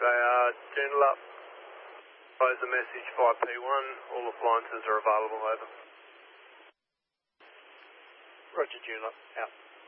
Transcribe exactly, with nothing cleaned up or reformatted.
Okay, uh, Joondalup, close the message five P one, all appliances are available, over. Roger, Joondalup, out.